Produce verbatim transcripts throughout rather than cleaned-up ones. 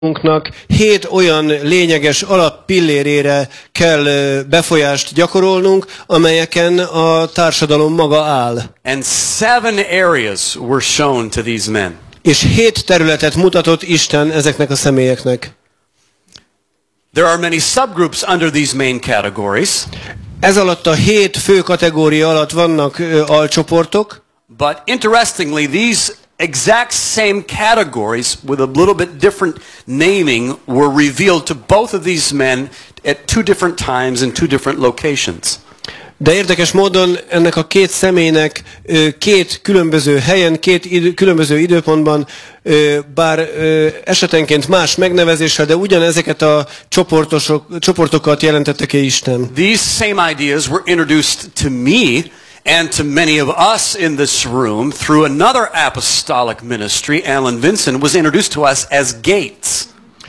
hét olyan lényeges alappillérére kell befolyást gyakorolnunk, amelyeken a társadalom maga áll. And seven areas were shown to these men. És hét területet mutatott Isten ezeknek a személyeknek. There are many subgroups under these main categories. Ez alatt a hét fő kategória alatt vannak ö, alcsoportok. But interestingly, these exact same categories with a little bit different naming were revealed to both of these men at two different times in two different locations. De érdekes módon ennek a két személynek ö, két különböző helyen, két idő, különböző időpontban, ö, bár ö, esetenként más megnevezéssel, de ugyanezeket a csoportosok, csoportokat jelentette ki Isten. These same ideas were introduced to me and to many of us in this room through another apostolic ministry. Alan Vincent was introduced to us as gates.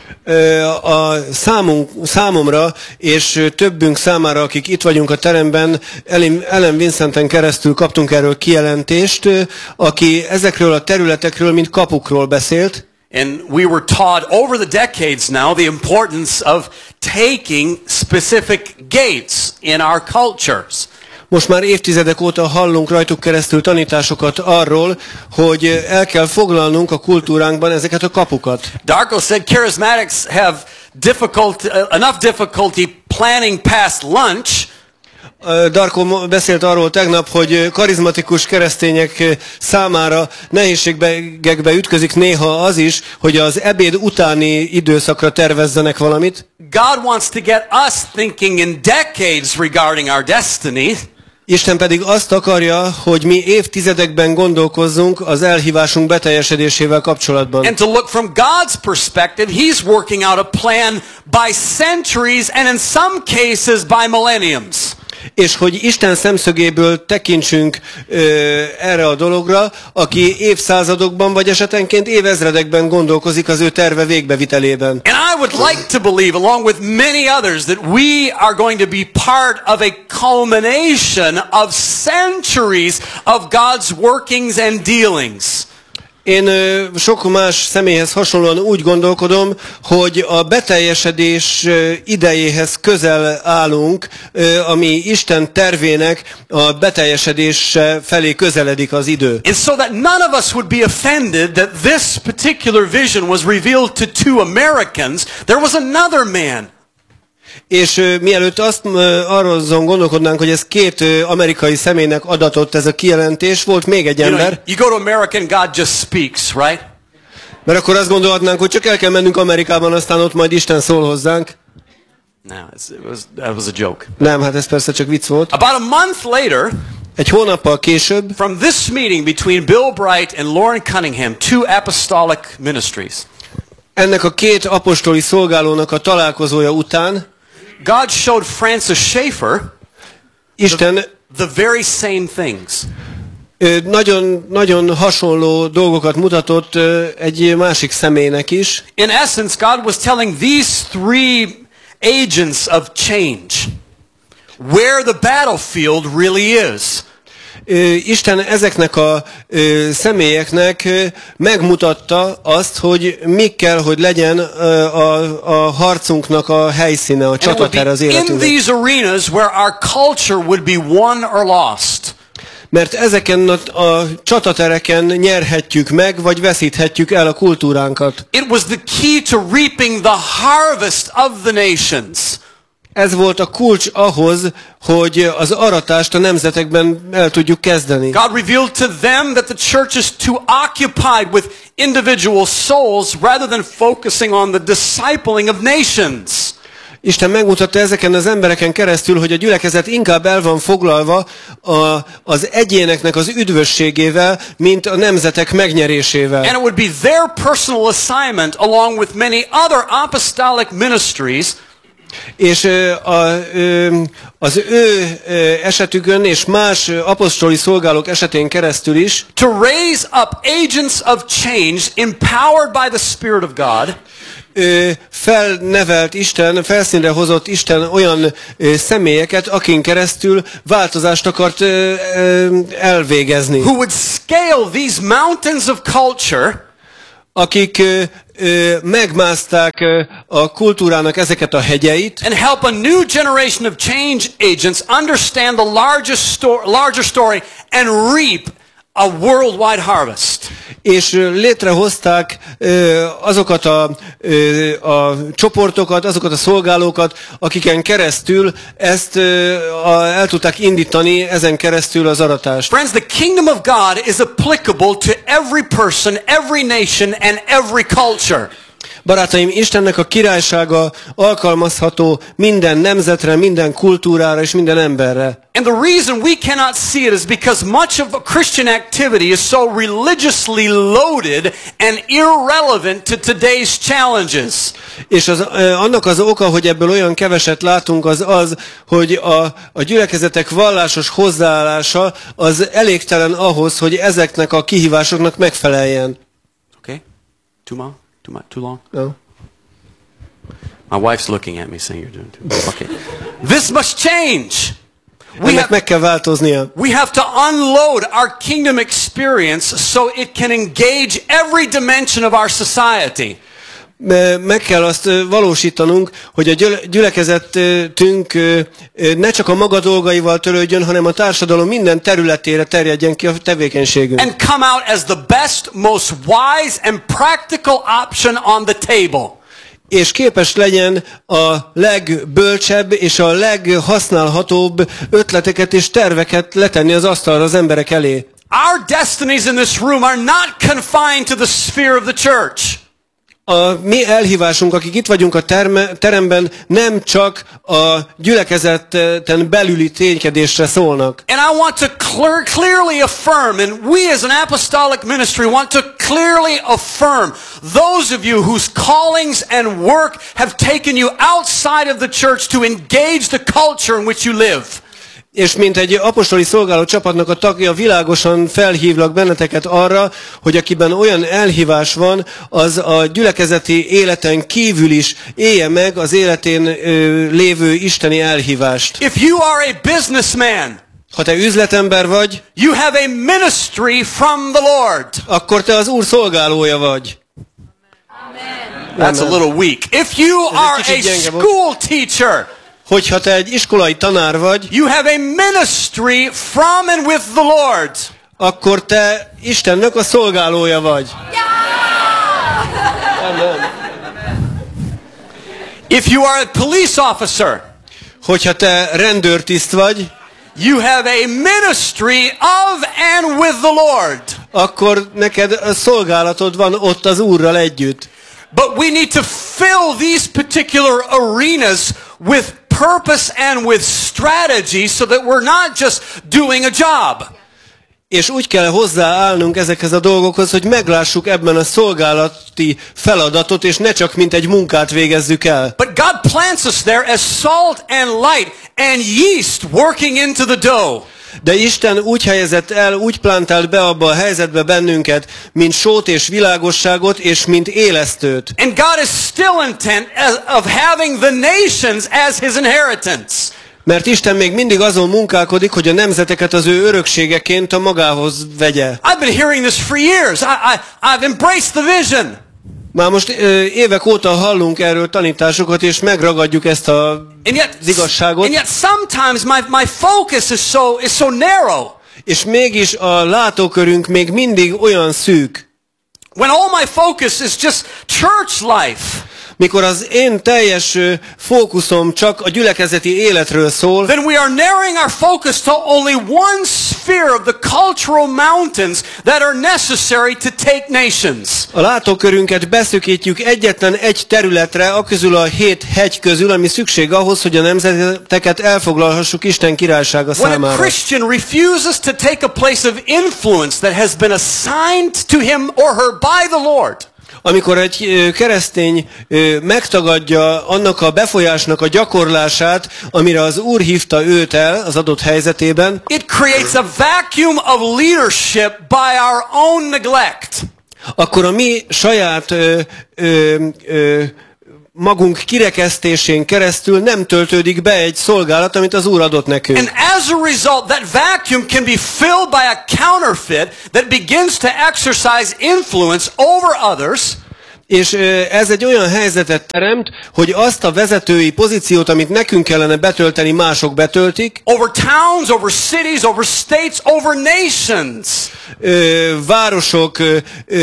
A számunk, számomra és többünk számára, akik itt vagyunk a teremben, Alan Vincenten keresztül kaptunk erről kijelentést, aki ezekről a területekről, mint kapukról beszélt. And we were taught over the decades now the importance of taking specific gates in our cultures. Most már évtizedek óta hallunk rajtuk keresztül tanításokat arról, hogy el kell foglalnunk a kultúránkban ezeket a kapukat. Darko said charismatics have difficult, uh, enough difficulty planning past lunch. Darko beszélt arról tegnap, hogy karizmatikus keresztények számára nehézségekbe ütközik néha az is, hogy az ebéd utáni időszakra tervezzenek valamit. God wants to get us thinking in decades regarding our destiny. Isten pedig azt akarja, hogy mi évtizedekben gondolkozzunk az elhívásunk beteljesedésével kapcsolatban. And to look from God's perspective, He's working out a plan by centuries and in some cases by millenniums. És hogy Isten szemszögéből tekintsünk ö, erre a dologra, aki évszázadokban vagy esetenként évezredekben gondolkozik az ő terve végbevitelében. And I would like to believe, along with many others, that we are going to be part of a culmination of centuries of God's workings and dealings. Én ö, sok más személyhez hasonlóan úgy gondolkodom, hogy a beteljesedés ö, idejéhez közel állunk, ö, ami Isten tervének a beteljesedése felé közeledik az idő. And so that none of us would be offended that this particular vision was revealed to two Americans, there was another man. És uh, mielőtt azt uh, arról gondolkodnánk, hogy ez két uh, amerikai személynek adatott ez a kijelentés, volt még egy ember. You know, you go to America and God just speaks, right? Mert akkor azt gondolhatnánk, hogy csak el kell mennünk Amerikában, aztán ott majd Isten szól hozzánk. No, it was, that was a joke. Nem, hát ez persze csak vicc volt. About a month later, egy hónappal később, from this meeting between Bill Bright and Lauren Cunningham, two apostolic ministries. Ennek a két apostoli szolgálónak a találkozója után, God showed Francis Schaeffer Isten the, the very same things. Nagyon, nagyon hasonló dolgokat mutatott egy másik személynek is. In essence, God was telling these three agents of change where the battlefield really is. Isten ezeknek a személyeknek megmutatta azt, hogy mi kell, hogy legyen a, a harcunknak a helyszíne, a csatatere az életünknek. In these arenas where our culture would be won or lost. Mert ezeken a, a csatatereken nyerhetjük meg, vagy veszíthetjük el a kultúránkat. It was the key to reaping the harvest of the nations. Ez volt a kulcs ahhoz, hogy az aratást a nemzetekben el tudjuk kezdeni. God revealed to them that the church is too occupied with individual souls rather than focusing on the discipling of nations. Isten megmutatta ezeken az embereken keresztül, hogy a gyülekezet inkább el van foglalva a, az egyéneknek az üdvösségével, mint a nemzetek megnyerésével. And it would be their personal assignment along with many other apostolic ministries. És a, az ő esetükön és más apostoli szolgálók esetén keresztül is to raise up agents of change empowered by the Spirit of God. Felnevelt Isten, felszínre hozott Isten olyan személyeket, akin keresztül változást akart elvégezni. Who would scale these mountains of culture, akik ö, ö, megmászták ö, a kultúrának ezeket a hegyeit, and help a new generation of change agents understand the largest sto- larger story and reap a worldwide harvest. és ö, létrehozták ö, azokat a, ö, a csoportokat, azokat a szolgálókat, akiken keresztül ezt ö, a, el tudták indítani, ezen keresztül az aratást. Friends, the kingdom of God is applicable to every person, every nation, and every culture. Barátaim, Istennek a királysága alkalmazható minden nemzetre, minden kultúrára és minden emberre. And the reason we cannot see it is because much of Christian activity is so religiously loaded and irrelevant to today's challenges. És az, annak az oka, hogy ebből olyan keveset látunk, az az, hogy a, a gyülekezetek vallásos hozzáállása az elégtelen ahhoz, hogy ezeknek a kihívásoknak megfeleljen. Okay? Too long? Too much? Too long? No. My wife's looking at me saying you're doing too much. Okay. This must change. We Ennek have, meg kell változnia. we have to unload our kingdom experience so it can engage every dimension of our society. Meg kell azt valósítanunk, hogy a gyülekezetünk ne csak a maga dolgaival törődjön, hanem a társadalom minden területére terjedjen ki a tevékenységünk. And come out as the best, most wise and practical option on the table. És képes legyen a legbölcsebb és a leghasználhatóbb ötleteket és terveket letenni az asztalra az emberek elé. Our destinies in this room are not confined to the sphere of the church. A mi elhívásunk, akik itt vagyunk a terme, teremben, nem csak a gyülekezeten belüli ténykedésre szólnak. And I want to clear, clearly affirm, and we as an apostolic ministry want to clearly affirm those of you whose callings and work have taken you outside of the church to engage the culture in which you live. És mint egy apostoli szolgáló csapatnak a tagja, világosan felhívlak benneteket arra, hogy akiben olyan elhívás van, az a gyülekezeti életen kívül is élje meg az életén ö, lévő isteni elhívást. If you are a businessman, ha te üzletember vagy, you have a ministry from the Lord. Akkor te az Úr szolgálója vagy. That's a little weak. If you are a school teacher, hogyha te egy iskolai tanár vagy, you have a ministry from and with the Lord. Akkor te Istennek a szolgálója vagy. Amen. If you are a police officer, hogyha te rendőrtiszt vagy, you have a ministry of and with the Lord. Akkor neked a szolgálatod van ott az Úrral együtt. But we need to fill these particular arenas with purpose and with strategy so that we're not just doing a job. És úgy kell hozzáállnunk ezekhez a dolgokhoz, hogy meglássuk ebben a szolgálati feladatot, és ne csak mint egy munkát végezzük el. But God plants us there as salt and light and yeast working into the dough. De Isten úgy helyezett el, úgy plantált be abba a helyzetbe bennünket, mint sót és világosságot, és mint élesztőt. And God is still intent of having the nations as his inheritance. Mert Isten még mindig azon munkálkodik, hogy a nemzeteket az ő örökségeként a magához vegye. I've been hearing this for years. I, I, I've embraced the vision. Már most évek óta hallunk erről tanításokat, és megragadjuk ezt a, yet, az igazságot. And yet sometimes my, my focus is so, is so narrow. És mégis a látókörünk még mindig olyan szűk. When all my focus is just church life. Mikor az én teljes fókuszom csak a gyülekezeti életről szól, then we are narrowing our focus to only one sphere of the cultural mountains that are necessary to take nations. A látókörünket beszűkítjük egyetlen egy területre, aközül a hét hegy közül, ami szükség ahhoz, hogy a nemzeteket elfoglalhassuk Isten királysága számára. When a Christian refuses to take a place of influence that has been assigned to him or her by the Lord, amikor egy keresztény megtagadja annak a befolyásnak a gyakorlását, amire az Úr hívta őt el az adott helyzetében, it creates a vacuum of leadership by our own neglect. Akkor a mi saját ö, ö, ö, magunk kirekesztésén keresztül nem töltődik be egy szolgálat, amit az Úr adott nekünk. And as a result, that vacuum can be filled by a counterfeit that begins to exercise influence over others. És ez egy olyan helyzetet teremt, hogy azt a vezetői pozíciót, amit nekünk kellene betölteni, mások betöltik. Over towns, over cities, over states, over nations. Ö, városok, ö,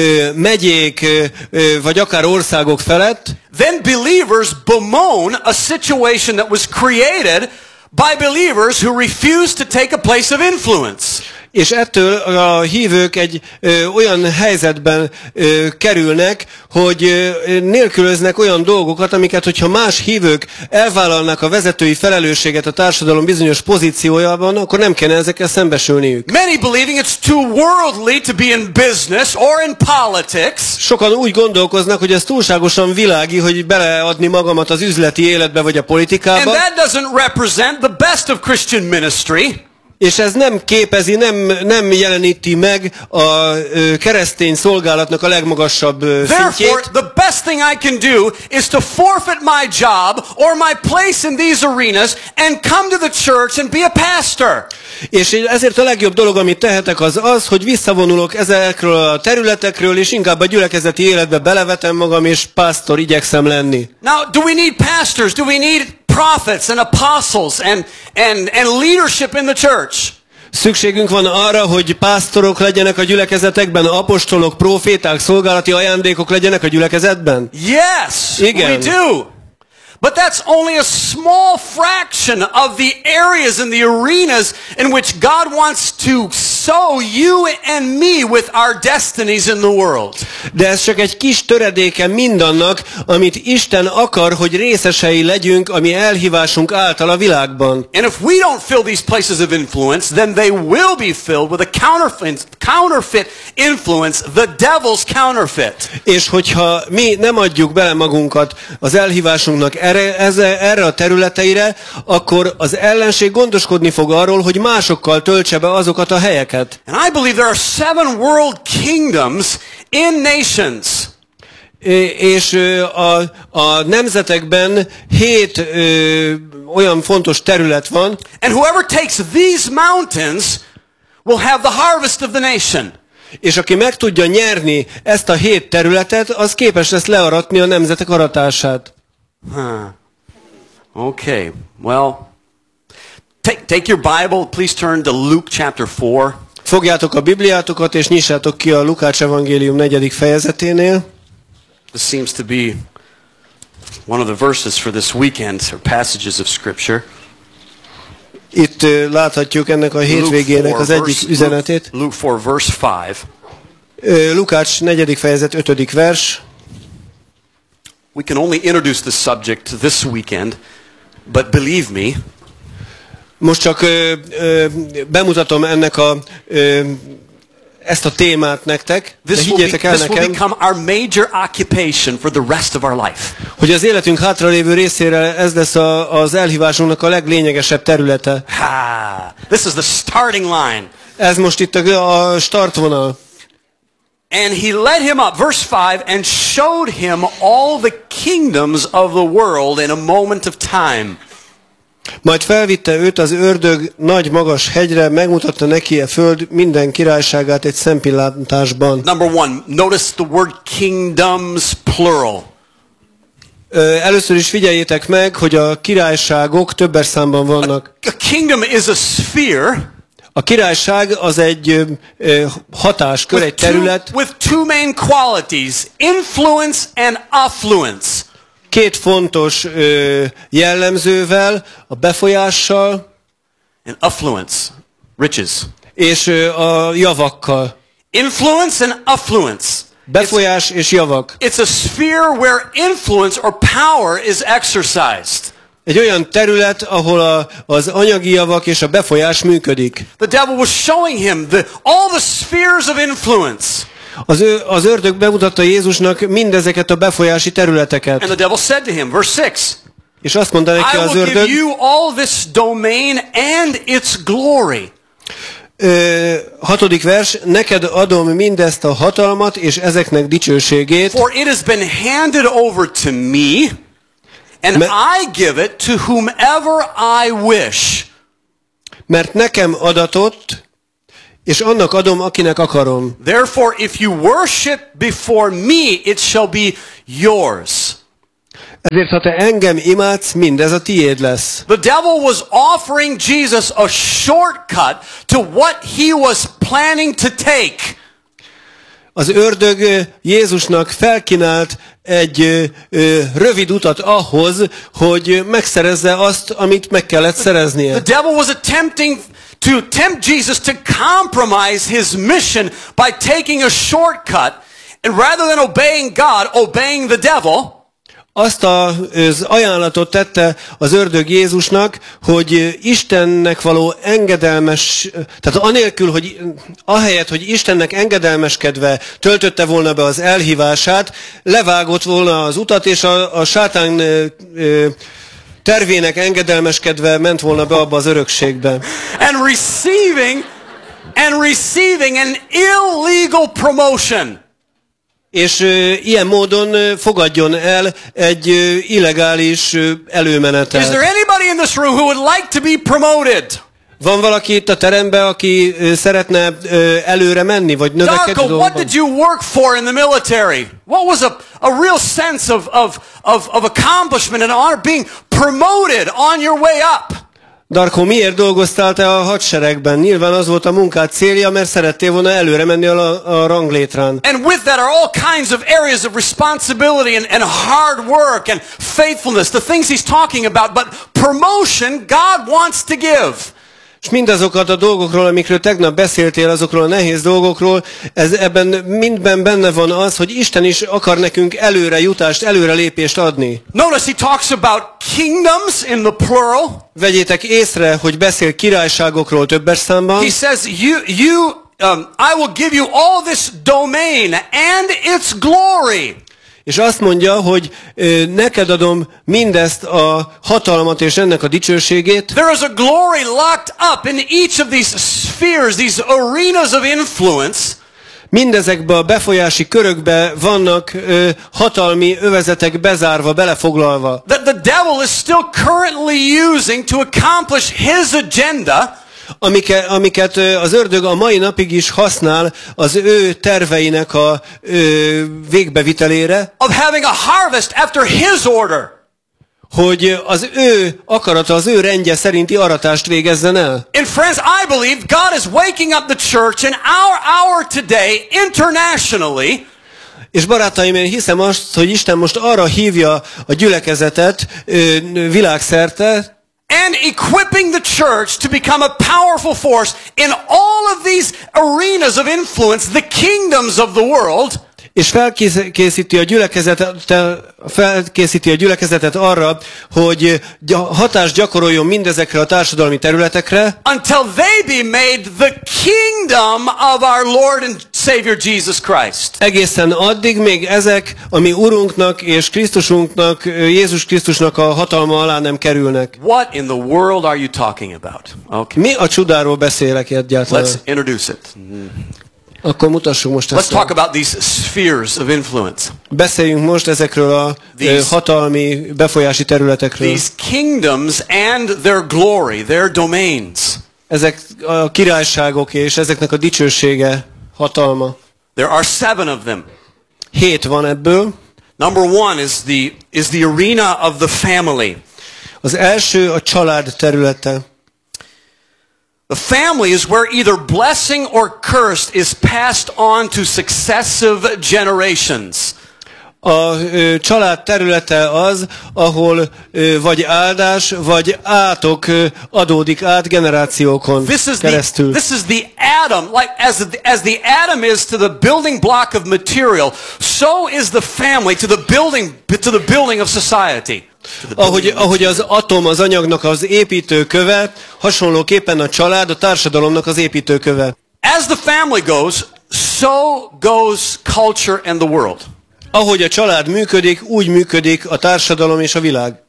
megyék, ö, vagy akár országok felett. Then believers bemoan a situation that was created by believers who refused to take a place of influence. És ettől a hívők egy ö, olyan helyzetben ö, kerülnek, hogy ö, nélkülöznek olyan dolgokat, amiket, hogyha más hívők elvállalnak a vezetői felelősséget a társadalom bizonyos pozíciójában, akkor nem kellene ezekkel szembesülniük. Many believing it's too worldly to be in business or in politics. Sokan úgy gondolkoznak, hogy ez túlságosan világi, hogy beleadni magamat az üzleti életbe vagy a politikába. And that doesn't represent the best of Christian ministry. És ez nem képezi, nem, nem jeleníti meg a ö, keresztény szolgálatnak a legmagasabb ö, Therefore, szintjét. the best thing I can do is to forfeit my job or my place in these arenas and come to the church and be a pastor. És ezért a legjobb dolog, amit tehetek, az az, hogy visszavonulok ezekről a területekről, és inkább a gyülekezeti életbe belevetem magam, és pásztor igyekszem lenni. Now, do we need pastors? Do we need prophets and apostles and, and, and leadership in the church? Szükségünk van arra, hogy pásztorok legyenek a gyülekezetekben, apostolok, proféták, szolgálati ajándékok legyenek a gyülekezetben? Yes, Igen. we do. But that's only a small fraction of the areas and the arenas in which God wants to sow you and me with our destinies in the world. De ez csak egy kis töredéke mindannak, amit Isten akar, hogy részesei legyünk a mi elhívásunk által a világban. And if we don't fill these places of influence, then they will be filled with a counterfeit, counterfeit influence, the devil's counterfeit. És hogyha mi nem adjuk bele magunkat az elhívásunknak erre, ezze, erre a területeire, akkor az ellenség gondoskodni fog arról, hogy másokkal töltse be azokat a helyeket. And I believe there are seven world kingdoms in nations. És a, a nemzetekben hét ö, olyan fontos terület van. And whoever takes these mountains will have the harvest of the nation. És aki meg tudja nyerni ezt a hét területet, az képes lesz learatni a nemzetek aratását. Huh. Okay. Well, take, take your Bible. Please turn to Luke chapter four. Fogjátok a Bibliátokat, és nyissátok ki a Lukács evangélium negyedik fejezeténél. This seems to be one of the verses for this weekend, or passages of Scripture. Itt uh, láthatjuk ennek a hétvégének az egyik üzenetét. Luke four, verse five. Uh, Lukács negyedik fejezet ötödik vers. We can only introduce the subject this weekend, but believe me, most csak ö, ö, bemutatom ennek a, ö, ezt a témát nektek, de this will, be, higgyétek el this will nekem, become our major occupation for the rest of our life. hogy az életünk hátralévő részére ez lesz a, az elhívásunknak a leglényegesebb területe. Ha! This is the starting line. Ez most itt a, a startvonal. And he led him up, verse five, and showed him all the kingdoms of the world in a moment of time. Majd felvitte őt az ördög nagy magas hegyre, megmutatta neki a föld minden királyságát egy szempillantásban. Number one, notice the word kingdoms, plural. Először is figyeljétek meg, hogy a királyságok többes számban vannak. A kingdom is a sphere. A királyság az egy ö, hatáskör, egy terület. With two main qualities, influence and affluence. Két fontos ö, jellemzővel, a befolyással And affluence, riches. És ö, a javakkal. Influence and affluence. Befolyás it's, és javak. It's a sphere where influence or power is exercised. Egy olyan terület, ahol a, az anyagi javak és a befolyás működik. The devil was showing him the, all the spheres of influence. Az, ő, az ördög bemutatta Jézusnak mindezeket a befolyási területeket. And the devil said to him, verse six, és azt mondta neki I az will ördög, give you all this domain and its glory. Ö, hatodik vers, neked adom mindezt a hatalmat és ezeknek dicsőségét. For it has been handed over to me. and Me- I give it to whomever I wish. Mert nekem adatott, és annak adom, akinek akarom. Therefore, if you worship before me, it shall be yours. Ezért, ha te engem imádsz, mindez a tiéd lesz. The devil was offering Jesus a shortcut to what he was planning to take. Az ördög Jézusnak felkínált egy ö, ö, rövid utat ahhoz, hogy megszerezze azt, amit meg kellett szereznie. The devil was attempting to tempt Jesus to compromise his mission by taking a shortcut, and rather than obeying God, obeying the devil. Azt az ajánlatot tette az ördög Jézusnak, hogy Istennek való engedelmes, tehát anélkül, hogy ahelyett, hogy Istennek engedelmeskedve töltötte volna be az elhívását, levágott volna az utat, és a, a sátán tervének engedelmeskedve ment volna be abba az örökségbe. And receiving, and receiving an illegal promotion. És ö, ilyen módon ö, fogadjon el egy ö, illegális ö, előmenetet. Is there anybody in this room who would like to be promoted? Van valaki itt a teremben, aki ö, szeretne ö, előre menni, vagy növekedni Darko, what did you work for in the military? What was a, a real sense of, of, of, of accomplishment and honor, being promoted on your way up? Darko, miért dolgoztál te a hadseregben? Nyilván az volt a munkád célja, mert szerettél volna előre menni a, a ranglétrán. And with that are all kinds of areas of responsibility and, and hard work and faithfulness, the things he's talking about, but promotion God wants to give. És mindazokat a dolgokról, amikről tegnap beszéltél, azokról a nehéz dolgokról, ez, ebben mindben benne van az, hogy Isten is akar nekünk előre jutást, előre lépést adni. Notice he talks about kingdoms in the plural. Vegyétek észre, hogy beszél királyságokról többes számban. He says, you, you, um, I will give you all this domain and its glory. És azt mondja, hogy ö, neked adom mindezt a hatalmat és ennek a dicsőségét. There is a glory locked up in each of these spheres, these arenas of influence. Mindezekbe a befolyási körökbe vannak ö, hatalmi övezetek bezárva, belefoglalva. That the devil is still currently using to accomplish his agenda. Amiket, amiket az ördög a mai napig is használ az ő terveinek a ö, végbevitelére. Of having a harvest after his order. Hogy az ő akarata, az ő rendje szerinti aratást végezzen el. And friends, I believe God is waking up the church in our hour today internationally. És barátaim, én hiszem azt, hogy Isten most arra hívja a gyülekezetet ö, világszerte, and equipping the church to become a powerful force in all of these arenas of influence, the kingdoms of the world. És felkészíti a gyülekezetet, felkészíti a gyülekezetet arra, hogy hatást gyakoroljon mindezekre a társadalmi területekre. Until they be made the kingdom of our Lord and Savior Jesus Christ. Egészen addig még ezek a mi Urunknak és Krisztusunknak, Jézus Krisztusnak a hatalma alá nem kerülnek. What in the world are you talking about? Okay. Mi a csodáról beszélek egyáltalán? Let's introduce it. Akkor mutassuk most ezt. Let's talk about these spheres of influence. Beszéljünk most ezekről a these, hatalmi befolyási területekről. These kingdoms and their glory, their domains. Ezek a királyságok és ezeknek a dicsősége, hatalma. There are seven of them. Hét van ebből. Number one is the is the arena of the family. Az első a család területe. The family is where either blessing or curse is passed on to successive generations. A ö, család területe az, ahol ö, vagy áldás, vagy átok ö, adódik át generációkon this is keresztül. The, this is the atom, like as the, as the atom is to the building block of material, so is the family to the building to the building of society. Ahogy, ahogy az atom az anyagnak az építőköve, hasonlóképpen a család a társadalomnak az építőköve. As the family goes, so goes culture and the world. Ahogy a család működik, úgy működik a társadalom és a világ.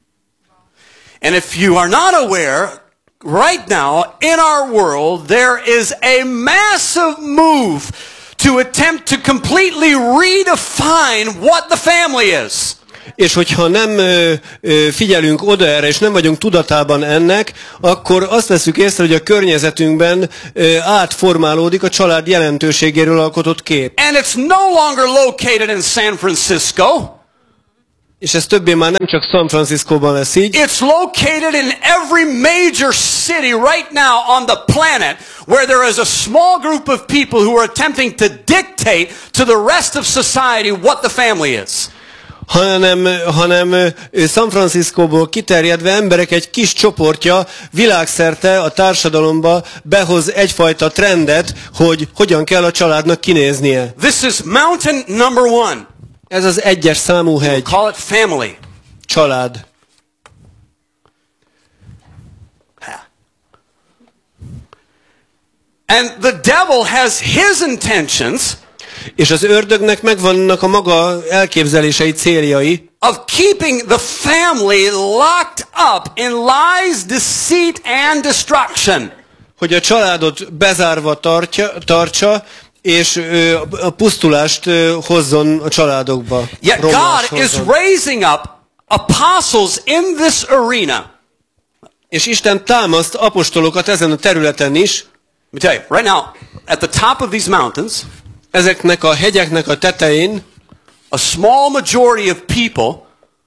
And if you are not aware, right now in our world there is a massive move to attempt to completely redefine what the family is. És hogyha nem ö, ö, figyelünk oda erre, és nem vagyunk tudatában ennek, akkor azt veszük észre, hogy a környezetünkben ö, átformálódik a család jelentőségéről alkotott kép. And it's no longer located in San Francisco. És ez többé már nem csak San Franciscóban lesz így. It's located in every major city right now on the planet where there is a small group of people who are attempting to dictate to the rest of society what the family is. Hanem, hanem San Franciscóból kiterjedve emberek egy kis csoportja világszerte a társadalomba behoz egyfajta trendet, hogy hogyan kell a családnak kinéznie. This is mountain number one. Ez az egyes számú hegy. We'll call it family. Család. And the devil has his intentions. És az ördögnek megvannak a maga elképzelései, céljai. Of keeping the family locked up in lies, deceit and destruction. Hogy a családot bezárva tartja, tartsa, és ö, a pusztulást ö, hozzon a családokba. Yet God is raising up apostles in this arena. És Isten támaszt apostolokat ezen a területen is. Let me tell you, right now, at the top of these mountains, ezeknek a hegyeknek a tetején a small majority of people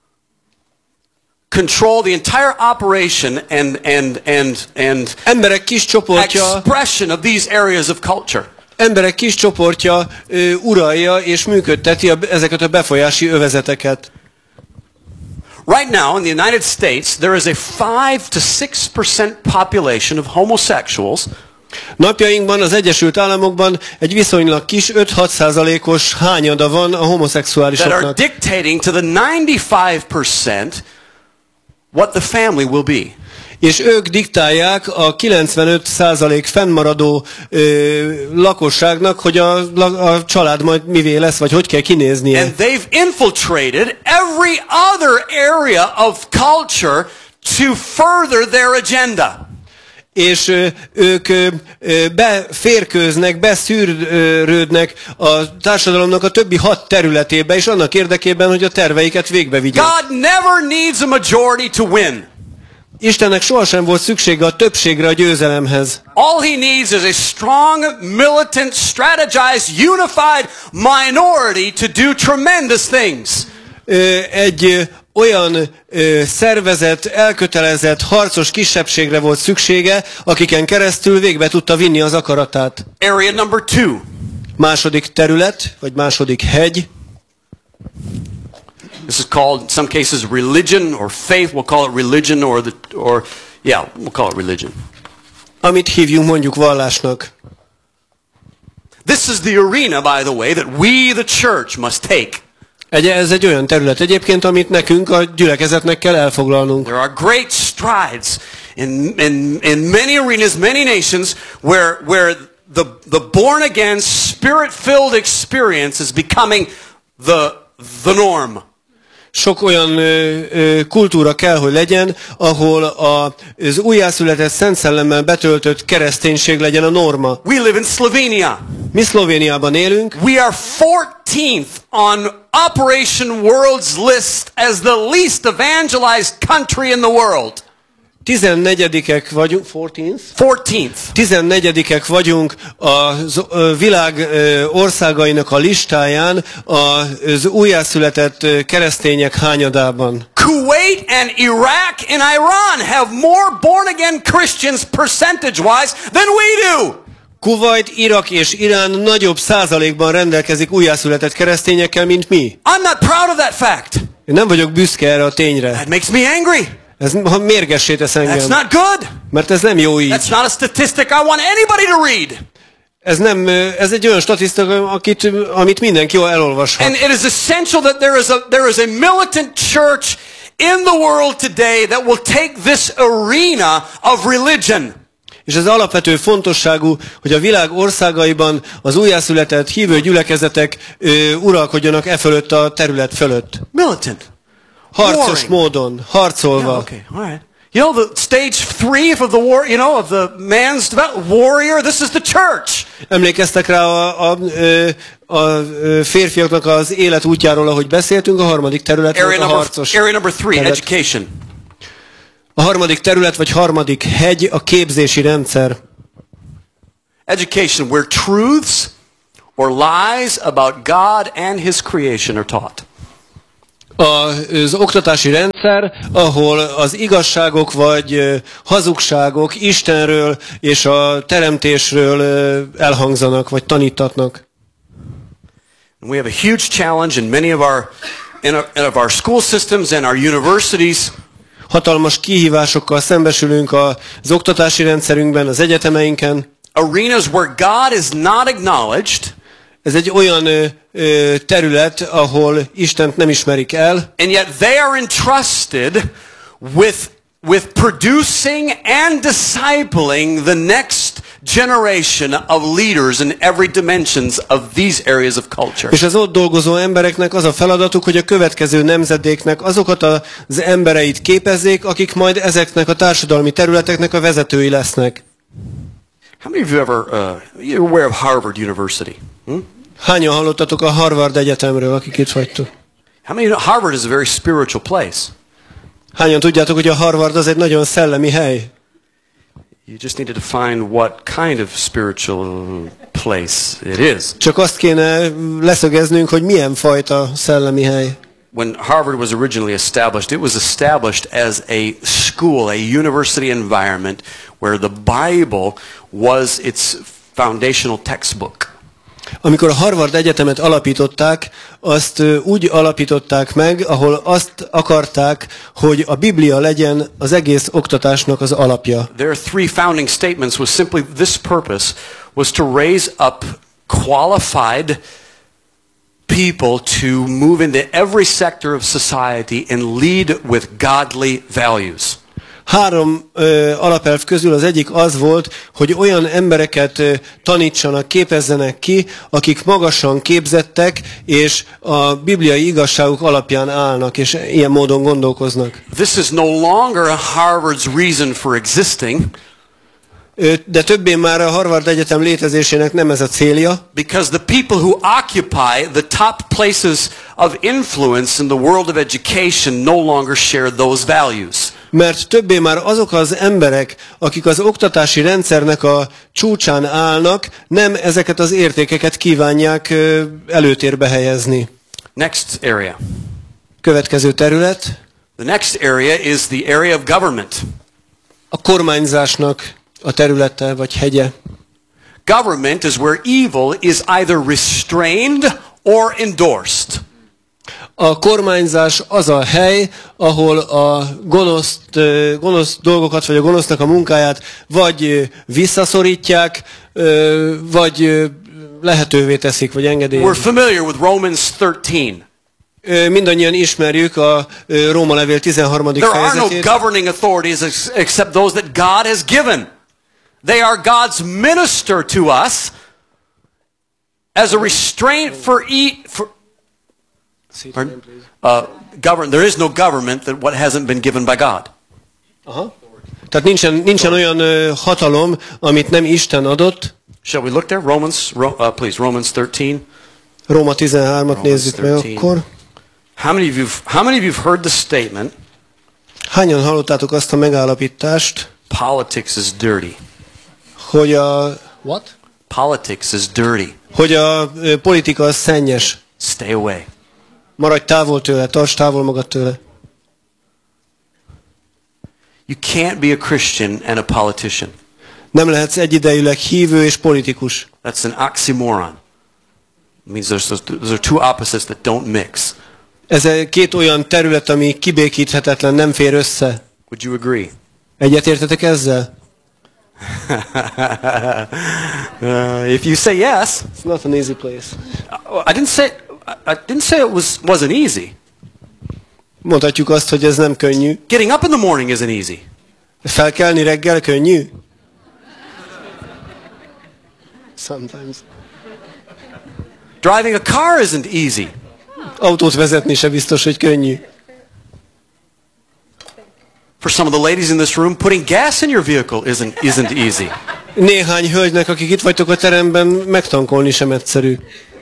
control the entire operation and and and and emberek kis csoportja expression of these areas of culture. Emberek kis csoportja ö, uralja és működteti a, ezeket a befolyási övezeteket. Right now in the United States there is a five to six percent population of homosexuals. Napjainkban az Egyesült Államokban egy viszonylag kis öt-hat százalékos hányada van a homoszexuálisoknak. That are dictating to the ninety-five percent what the family will be. És ők diktálják a kilencvenöt százalék fennmaradó ö, lakosságnak, hogy a, a család majd mivé lesz, vagy hogy kell kinéznie. And they've infiltrated every other area of culture to further their agenda. És ö, ők ö, beférkőznek, beszűrődnek a társadalomnak a többi hat területébe, és annak érdekében, hogy a terveiket végbe vigyék. God never needs a majority to win. Istennek sohasem volt szüksége a többségre a győzelemhez. All he needs is a strong, militant, strategized, unified minority to do tremendous things. Ö, egy olyan ö, szervezett, elkötelezett, harcos kisebbségre volt szüksége, akiken keresztül végbe tudta vinni az akaratát. Area number two. Második terület, vagy második hegy. This is called, in some cases, religion or faith. We'll call it religion or the, or, yeah, we'll call it religion. Amit hívjunk mondjuk vallásnak. This is the arena, by the way, that we, the church, must take. Egy, ez egy olyan terület egyébként, amit nekünk a gyülekezetnek kell elfoglalnunk. There are great strides in, in, in many arenas, many nations, where, where the, the born-again, spirit-filled experience is becoming the, the norm. Sok olyan ö, ö, kultúra kell, hogy legyen, ahol a, az újjászületett Szent Szellemmel betöltött kereszténység legyen a norma. We live in Slovenia. Mi Szlovéniában élünk. We are fourteenth on Operation World's list as the least evangelized country in the world. tizennegyedikek vagyunk, fourteenth? fourteenth. tizennegyedikek vagyunk a világ országainak a listáján az újjászületett keresztények hányadában. Kuwait and Iraq and Iran have more born-again Christians percentage-wise than we do. Kuwait, Irak és Irán nagyobb százalékban rendelkezik újjászületett keresztényekkel, mint mi. I'm not proud of that fact. Én nem vagyok büszke erre a tényre. That makes me angry. Ez mérgessé tesz engem. That's not good. Mert ez nem jó így. That's not a statistic I want anybody to read. Ez nem, ez egy olyan statisztika, akit, amit mindenki jól elolvashat. And it is essential that there is a there is a militant church in the world today that will take this arena of religion. És ez alapvető fontosságú, hogy a világ országaiban az újjászületett hívő gyülekezetek ö, uralkodjanak e fölött a terület fölött. Militant. Harcos Warring. módon, harcolva. Yeah, okay. All right. You know, the stage three of the war, you know, of the man's development, warrior, this is the church. Emlékeztek rá a, a, a, a férfiaknak az élet útjáról, ahogy beszéltünk, a harmadik terület volt a harcos. Area number three, terület. Education. A harmadik terület, vagy harmadik hegy, a képzési rendszer. Education, where truths or lies about God and His creation are taught. Az oktatási rendszer, ahol az igazságok vagy hazugságok Istenről és a teremtésről elhangzanak, vagy tanítatnak. We have a huge challenge in many of our, in our, in our school systems and our universities. Hatalmas kihívásokkal szembesülünk az oktatási rendszerünkben, az egyetemeinken. Arenas where God is not acknowledged. Ez egy olyan ö, ö, terület, ahol Istent nem ismerik el. And yet they are entrusted with, with producing and discipling the next generation of leaders in every dimensions of these areas of culture. És az ott dolgozó embereknek az a feladatuk, hogy a következő nemzedéknek azokat az embereit képezzék, akik majd ezeknek a társadalmi területeknek a vezetői lesznek. How many of you ever, uh, you're aware of Harvard University? Hmm? Hányan hallottatok a Harvard Egyetemről, akik itt vagytok? How many, Harvard is a very spiritual place. Hányan tudjátok, hogy a Harvard az egy nagyon szellemi hely? You just need to define what kind of spiritual place it is. Csak azt kéne leszögeznünk, hogy milyen fajta szellemi hely. When Harvard was originally established, it was established as a school, a university environment where the Bible was its foundational textbook. Amikor a Harvard Egyetemet alapították, azt úgy alapították meg, ahol azt akarták, hogy a Biblia legyen az egész oktatásnak az alapja. Their three founding statements was simply this purpose, was to raise up qualified people to move into every sector of society and lead with godly values. Három ö, alapelv közül az egyik az volt, hogy olyan embereket ö, tanítsanak, képezzenek ki, akik magasan képzettek, és a bibliai igazságok alapján állnak, és ilyen módon gondolkoznak. This is no longer a Harvard's reason for existing. De többé már a Harvard Egyetem létezésének nem ez a célja. Because the people who occupy the top places of influence in the world of education no longer share those values. Mert többé már azok az emberek, akik az oktatási rendszernek a csúcsán állnak, nem ezeket az értékeket kívánják előtérbe helyezni. Next area. Következő terület. The next area is the area of government. A kormányzásnak a területe vagy hegye. Government is where evil is either restrained or endorsed. A kormányzás az a hely, ahol a gonosz, gonosz dolgokat, vagy a gonosznak a munkáját vagy visszaszorítják, vagy lehetővé teszik, vagy engedélyezik. We're familiar with Romans thirteen. Mindannyian ismerjük a Róma levél tizenharmadik fejezetét. There are no governing authorities except those that God has given. They are God's minister to us as a restraint for eat for Pardon? Uh, govern. There is no government that what hasn't been given by God. Aha. Tehát nincsen, nincsen olyan uh, hatalom, amit nem Isten adott. Shall we look there? Romans, ro, uh, please, Romans thirteen. Róma tizenhármat nézzük meg akkor. How many of you how many of you've heard the statement? Hányan hallottátok azt a megállapítást? Politics is dirty. Hogy a what? Politics is dirty. Hogy a uh, politika az szennyes. Stay away. Maradj távol tőle, tarts távol magad tőle. You can't be a Christian and a politician. Nem lehetsz egyidejűleg hívő és politikus. That's an oxymoron. It means there's those, those are two opposites that don't mix. Ez két olyan terület, ami kibékíthetetlen, nem fér össze. Would you agree? Egyetértetek ezzel? uh, if you say yes, it's not an easy place. I didn't say I didn't say it was wasn't easy. Mondhatjuk azt, hogy ez nem könnyű. Getting up in the morning isn't easy. Felkelni reggel könnyű? Sometimes. Driving a car isn't easy. Autót vezetni se biztos, hogy könnyű. For some of the ladies in this room, putting gas in your vehicle isn't, isn't easy. Néhány hölgynek, akik itt vagytok a teremben, megtankolni sem egyszerű.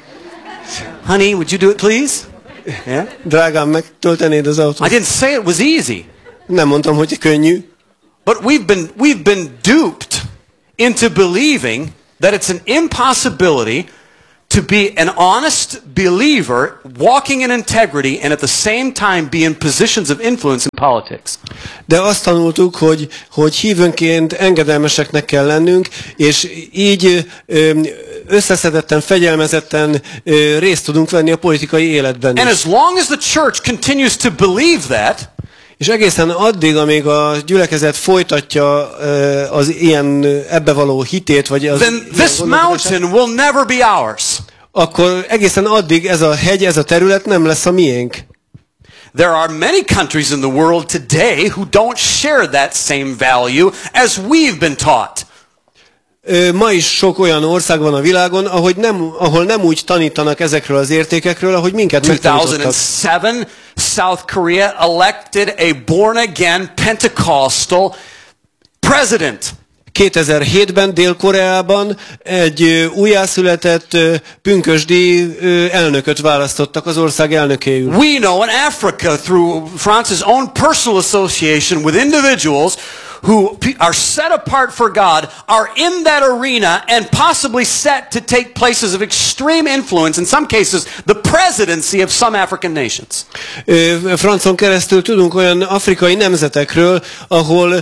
Honey, would you do it, please? Yeah? Drágám, megtöltenéd az autót? I didn't say it was easy. Nem mondtam, hogy könnyű. But we've been, we've been duped into believing that it's an impossibility to be an honest believer, walking in integrity, and at the same time be in positions of influence in politics. De azt tanultuk, hogy, hogy hívőnként engedelmeseknek kell lennünk, és így összeszedetten, fegyelmezetten részt tudunk venni a politikai életben is. And as long as the church continues to believe that, és egészen addig, amíg a gyülekezet folytatja az ilyen ebbe való hitét, vagy az then this mountain will never be ours. Akkor egészen addig ez a hegy, ez a terület nem lesz a miénk. There are many countries in the world today who don't share that same value as we've been taught. Ma is sok olyan ország van a világon, ahogy nem, ahol nem úgy tanítanak ezekről az értékekről, ahogy minket megtanítottak. two thousand seven, South Korea elected a born-again Pentecostal president. kétezer-hétben Dél-Koreában egy újjászületett pünkösdi elnököt választottak az ország elnökéül. We know in Africa through France's own personal association with individuals who are set apart for God, are in that arena and possibly set to take places of extreme influence, in some cases the presidency of some African nations. Francon keresztül tudunk olyan afrikai nemzetekről, ahol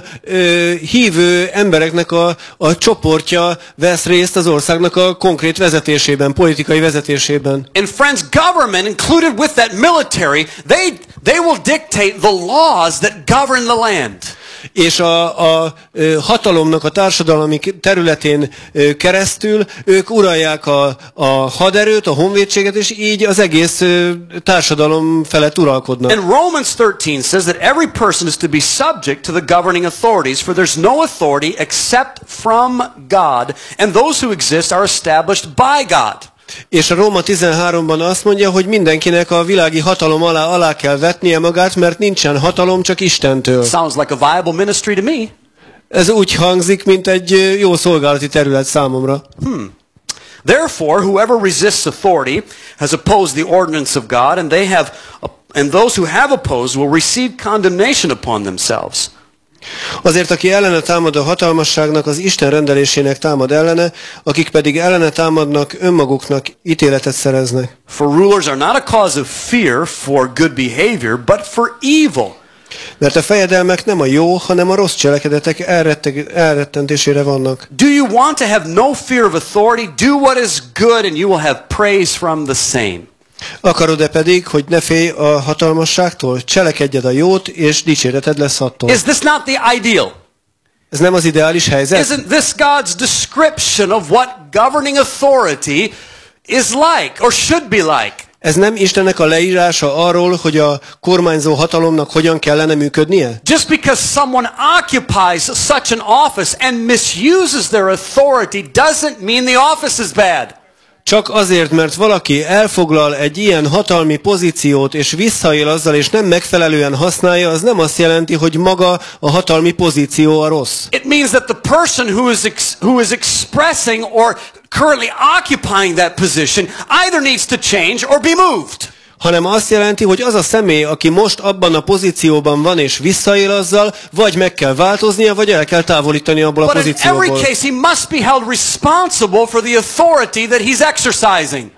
hívő embereknek a, a csoportja vesz részt az országnak a konkrét vezetésében, politikai vezetésében. And friends, government included with that military, they, they will dictate the laws that govern the land. És a, a hatalomnak a társadalmi területén keresztül ők uralják a, a haderőt, a honvédséget, és így az egész társadalom felett uralkodnak. And Romans thirteen says that every person is to be subject to the governing authorities, for there's no authority except from God, and those who exist are established by God. És a Róma tizenháromban azt mondja, hogy mindenkinek a világi hatalom alá alá kell vetnie magát, mert nincsen hatalom, csak Istentől. Sounds like a viable ministry to me. Ez úgy hangzik, mint egy jó szolgálati terület számomra. Hmm. Therefore, whoever resists authority has opposed the ordinance of God, and they have, and those who have opposed will receive condemnation upon themselves. Azért, aki ellene támad a hatalmasságnak, az Isten rendelésének támad ellene, akik pedig ellene támadnak, önmaguknak ítéletet szereznek. For rulers are not a cause of fear for good behavior, but for evil. Mert a fejedelmek nem a jó, hanem a rossz cselekedetek elrettentésére vannak. Do you want to have no fear of authority? Do what is good, and you will have praise from the same. Akarod-e pedig, hogy ne félj a hatalmasságtól? Cselekedjed a jót, és dicséreted lesz attól. Is this not the ideal? Ez nem az ideális helyzet? Isn't this God's description of what governing authority is like, or should be like? Ez nem Istennek a leírása arról, hogy a kormányzó hatalomnak hogyan kellene működnie? Just because someone occupies such an office and misuses their authority doesn't mean the office is bad. Csak azért, mert valaki elfoglal egy ilyen hatalmi pozíciót, és visszaél azzal, és nem megfelelően használja, az nem azt jelenti, hogy maga a hatalmi pozíció a rossz. It means that the person who is ex who is expressing or currently occupying that position either needs to change or be moved. Hanem azt jelenti, hogy az a személy, aki most abban a pozícióban van és visszaél azzal, vagy meg kell változnia, vagy el kell távolítani abból a pozícióból. But in every case he must be held responsible for the authority that he's exercising.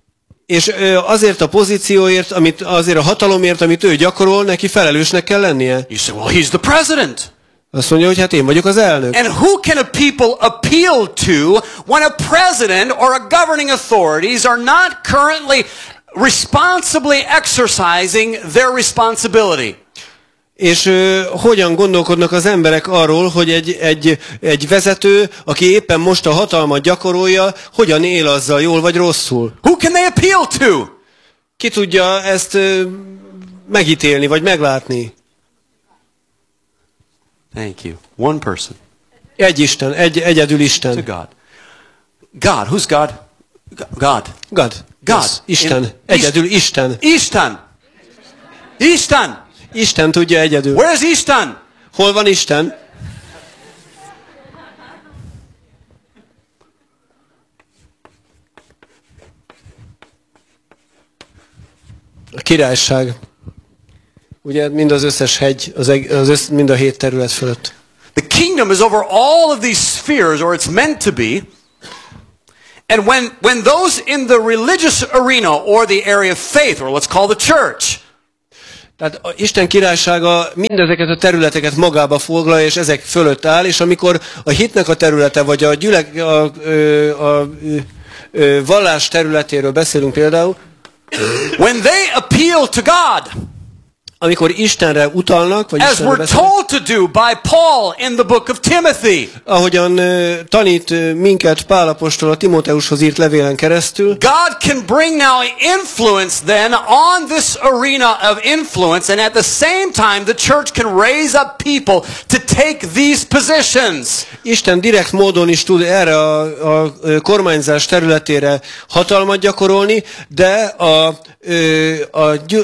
És azért a pozícióért, amit, azért a hatalomért, amit ő gyakorol, neki felelősnek kell lennie. You say, well, he's the president. Azt mondja, hogy hát én vagyok az elnök. And who can a people appeal to when a president or a governing authorities are not currently responsibly exercising their responsibility? És uh, hogyan gondolkodnak az emberek arról, hogy egy, egy, egy vezető, aki éppen most a hatalmat gyakorolja, hogyan él azzal, jól vagy rosszul? Who can they appeal to? Ki tudja ezt uh, megítélni, vagy meglátni? Thank you. One person. Egy Isten, egy, egyedül Isten. To God. God. Who's God? God. God. God. Yes. Isten. In, egyedül Isten. Isten. Isten. Isten tudja egyedül. Where is Isten? Hol van Isten? A királyság. Ugye mind az összes hegy, az, az össz, mind a hét terület fölött. The kingdom is over all of these spheres, or it's meant to be. And when, when those in the religious arena, or the area of faith, or let's call the church, tehát a Isten királysága mindezeket a területeket magába foglalja, és ezek fölött áll, és amikor a hitnek a területe, vagy a, gyülek, a, a, a, a, a vallás területéről beszélünk például, when they appeal to God, amikor Istenre utalnak, vagy as Istenre we're beszélnek, told to do by Paul in the book of Timothy, ahogyan uh, tanít uh, minket Pál apostol a Timóteushoz írt levélen keresztül, God can bring now influence then on this arena of influence, and at the same time the church can raise up people to take these positions. Isten direkt módon is tud erre a, a kormányzás területére hatalmat gyakorolni, de a, a, a gyü,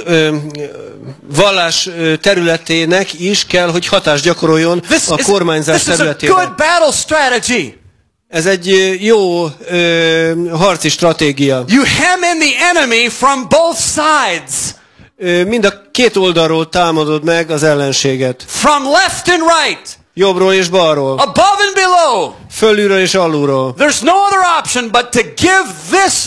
vallás területének is kell, hogy hatást gyakoroljon this a kormányzás is, this területére. Is a good battle strategy. Ez egy jó ö, harci stratégia. You hem in the enemy from both sides. Ö, mind a két oldalról támadod meg az ellenséget. From left and right. Jobbról és balról. Above and below. Fölülről és alulról. There's no other option but to give this,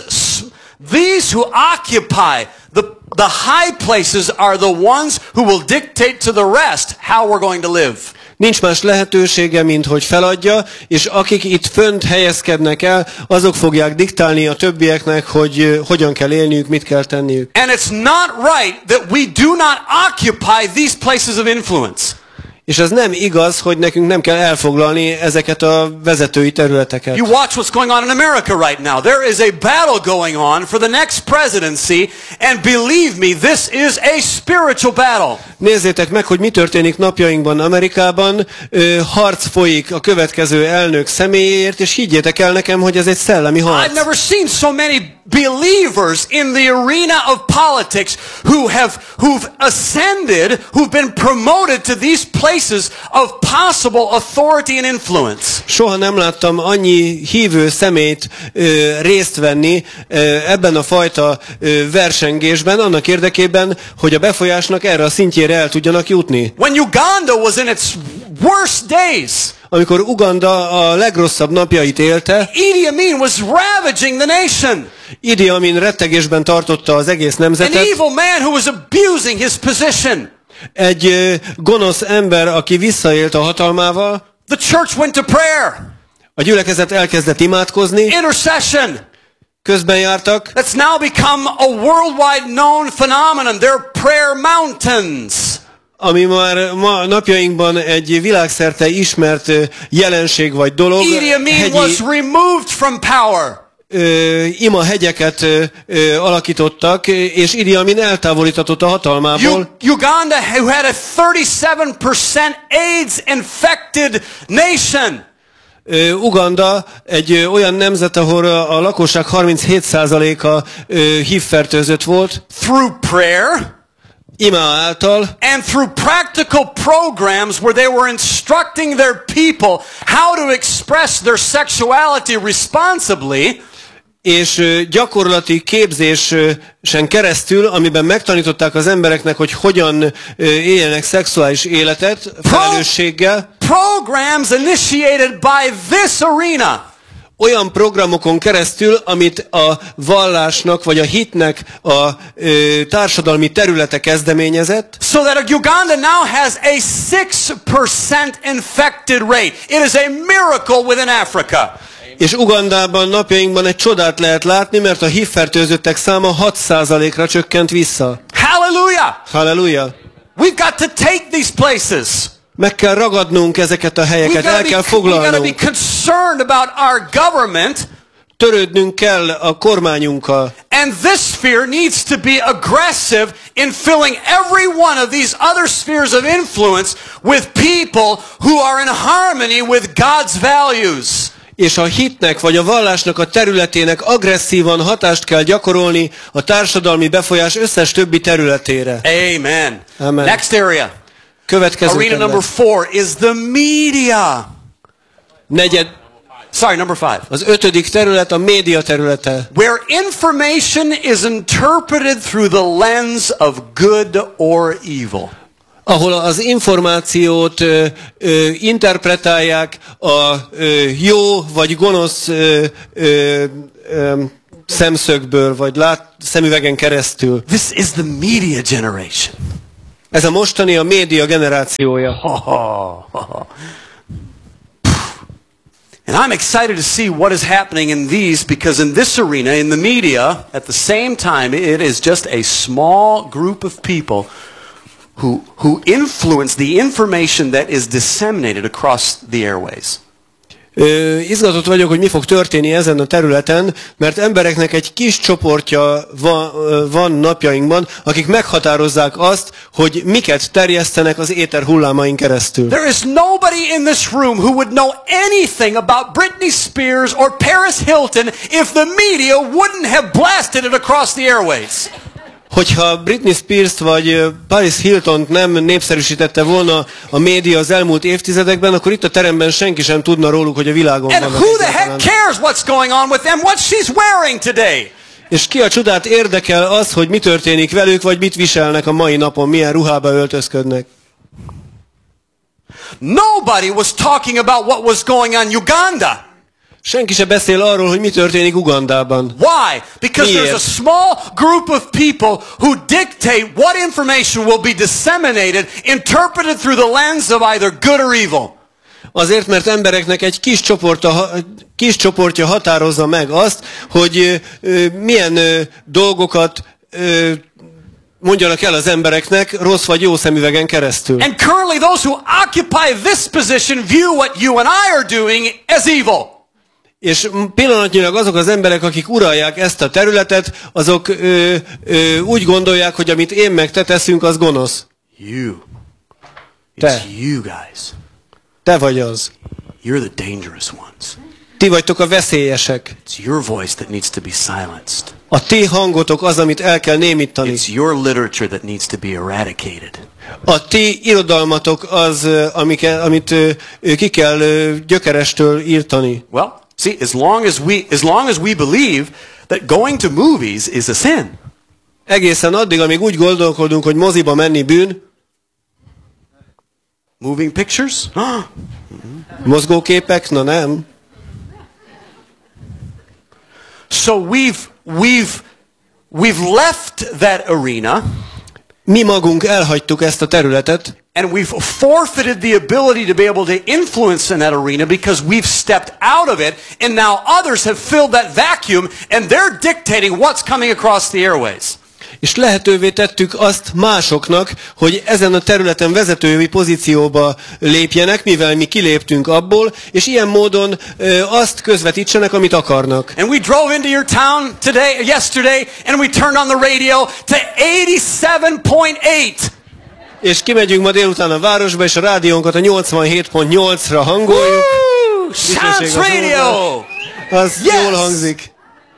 these who occupy the, the high places are the ones who will dictate to the rest how we're going to live. Nincs más lehetősége, mint hogy feladja, és akik itt fönt helyezkednek el, azok fogják diktálni a többieknek, hogy hogyan kell élniük, mit kell tenniük. And it's not right that we do not occupy these places of influence. És ez nem igaz, hogy nekünk nem kell elfoglalni ezeket a vezetői területeket. You watch what's going on in America right now. There is a battle going on for the next presidency, and believe me, this is a spiritual battle. Nézzétek meg, hogy mi történik napjainkban Amerikában. Ö, harc folyik a következő elnök személyéért, és higgyétek el nekem, hogy ez egy szellemi harc. I've never seen so many believers in the arena of politics who have who've ascended, who've been promoted to these places of possible authority and influence. Soha nem láttam annyi hívő szemét ö, részt venni ö, ebben a fajta ö, versengésben, annak érdekében, hogy a befolyásnak erre a szintjére el tudjanak jutni. When Uganda was in its worst days, amikor Uganda a legrosszabb napjait élte, Idi Amin was ravaging the nation. Idi Amin rettegésben tartotta az egész nemzetet. An evil man who was abusing his position. Egy ö, gonosz ember, aki visszaélt a hatalmával. The church went to prayer. A gyülekezet elkezdett imádkozni. Intercession. Közben jártak. That's now become a worldwide known phenomenon. They're prayer mountains. Ami már ma napjainkban egy világszerte ismert jelenség vagy dolog. Idi Amin was removed from power. Ö, ima hegyeket ö, ö, alakítottak, és Idi Amin eltávolítatott a hatalmából. Uganda, who had a thirty-seven percent AIDS infected nation. Ö, Uganda egy ö, olyan nemzet, ahol a, a lakosság harminchét százaléka hívfertőzött volt. Through prayer. Ima által. And through practical programs where they were instructing their people how to express their sexuality responsibly. És gyakorlati képzésen keresztül, amiben megtanították az embereknek, hogy hogyan éljenek szexuális életet, felelősséggel. Programs initiated by this arena. Olyan programokon keresztül, amit a vallásnak vagy a hitnek a ö, társadalmi területe kezdeményezett. So that Uganda now has a six percent infected rate. It is a miracle within Africa. És Ugandában napjainkban egy csodát lehet látni, mert a hívfertőzöttek száma hat százalékra csökkent vissza. Hallelujah! Hallelujah! We've got to take these places. Meg kell ragadnunk ezeket a helyeket, el kell foglalnunk. We've got to be concerned about our government. Törődnünk kell a kormányunkkal. And this sphere needs to be aggressive in filling every one of these other spheres of influence with people who are in harmony with God's values. És a hitnek vagy a vallásnak a területének agresszívan hatást kell gyakorolni a társadalmi befolyás összes többi területére. Amen. Amen. Next area. Következő Arena terület. number four is the media. Negyed, Sorry, number five. az ötödik terület a média területe. Where information is interpreted through the lens of good or evil. Ahol az információt ö, ö, interpretálják a ö, jó vagy gonosz ö, ö, ö, szemszögből, vagy lát, szemüvegen keresztül. This is the media generation. Ez a mostani a média generációja. And I'm excited to see what is happening in these, because in this arena, in the media, at the same time, it is just a small group of people who, who influence the information that is disseminated across the airways. Ö, izgatott vagyok, hogy mi fog történni ezen a területen, mert embereknek egy kis csoportja van, van napjainkban, akik meghatározzák azt, hogy miket terjesztenek az éter hullámain keresztül. There is nobody in this room who would know anything about Britney Spears or Paris Hilton if the media wouldn't have blasted it across the airways. Hogyha Britney Spears-t vagy Paris Hiltont nem népszerűsítette volna a média az elmúlt évtizedekben, akkor itt a teremben senki sem tudna róluk, hogy a világon And vannak. who the heck cares what's going on with them, what she's wearing today? És ki a csodát érdekel az, hogy mi történik velük, vagy mit viselnek a mai napon, milyen ruhába öltözködnek. Nobody was talking about what was going on in Uganda. Senki se beszél arról, hogy mi történik Ugandában. Why? Because Miért? there's a small group of people who dictate what information will be disseminated, interpreted through the lens of either good or evil. Azért, mert embereknek egy kis csoportja, kis csoportja határozza meg azt, hogy ö, ö, milyen ö, dolgokat ö, mondjanak el az embereknek rossz vagy jó szemüvegen keresztül. And currently those who occupy this position view what you and I are doing as evil. És pillanatnyilag azok az emberek, akik uralják ezt a területet, azok ö, ö, úgy gondolják, hogy amit én meg te teszünk, az gonosz. You. Te. It's you guys. Te vagy az. You're the dangerous ones. Ti vagytok a veszélyesek. It's your voice that needs to be silenced. A ti hangotok az, amit el kell némítani. It's your literature that needs to be eradicated. A ti irodalmatok az, amike, amit ö, ki kell ö, gyökerestől írtani. Well, see, as long as we as long as we believe that going to movies is a sin. Egészen addig, amíg úgy gondolkodunk, hogy moziba menni bűn, Moving pictures? mozgóképek, na nem. So we've we've we've left that arena. Mi magunk elhagytuk ezt a területet, And we've forfeited the ability to be able to influence in that arena because we've stepped out of it, and now others have filled that vacuum, and they're dictating what's coming across the airways. és lehetővé tettük azt másoknak, hogy ezen a területen vezetői pozícióba lépjenek, mivel mi kiléptünk abból, és ilyen módon ö, azt közvetítsenek, amit akarnak. And we drove into your town today, yesterday, and we turned on the radio to eighty-seven point eight. És kimegyünk ma délután a városba, és a rádiónkat a nyolcvanhét pont nyolcra hangoljuk. Woo! Sounds radio! Az Yes! jól hangzik.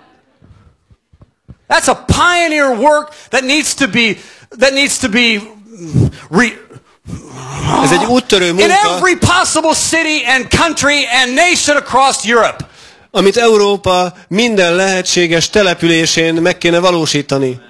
That's a pioneer work that needs to be that needs to be re, Ez egy úttörő in munka, every possible city and country and nation across Europe. amit Európa minden lehetséges településén meg kéne valósítani.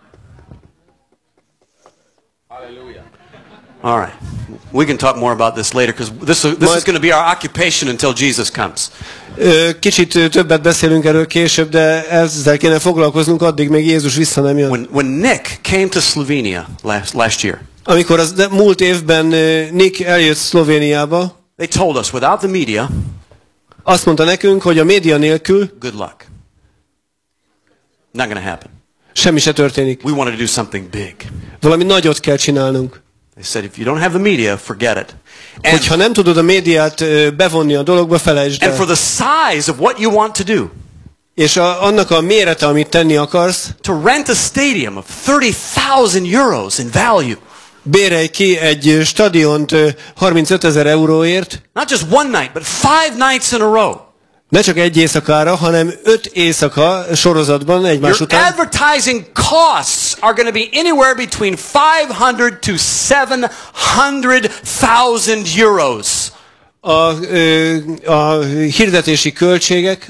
All right. We can talk more about this later because this, this is going to be our occupation until Jesus comes. Kicsit többet beszélünk erről később, de ezzel kéne foglalkoznunk addig, még Jézus vissza nem jön. When, when Nick came to Slovenia last, last year, Amikor az múlt évben Nick eljött Szlovéniába, they told us without the media, azt mondta nekünk, hogy a média nélkül good luck. Not going to happen. semmi se történik. We wanted to do something big. Valami nagyot kell csinálnunk. They said, if you don't have the media, forget it. And, Hogyha nem tudod a médiát bevonni a dologba, felejtsd and for el. the size of what you want to do, És a, annak a mérete, amit tenni akarsz, to rent a stadium of thirty thousand euros in value. bérelj ki egy stadiont harmincötezer euróért, Not just one night, but five nights in a row. Ne csak egy éjszakára, hanem öt éjszaka sorozatban egymás Your után. advertising costs are going to be anywhere between five hundred to seven hundred thousand euros. A, ö, a hirdetési költségek